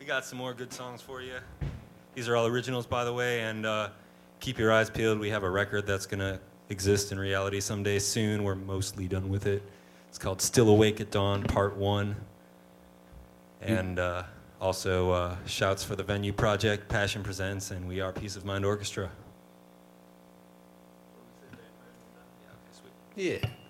We got some more good songs for you. These are all originals, by the way, and keep your eyes peeled. We have a record that's going to exist in reality someday soon. We're mostly done with it. It's called Still Awake at Dawn, Part 1. And also shouts for the Venue Project, Passion Presents, and We Are Peace of Mind Orchestra. Yeah.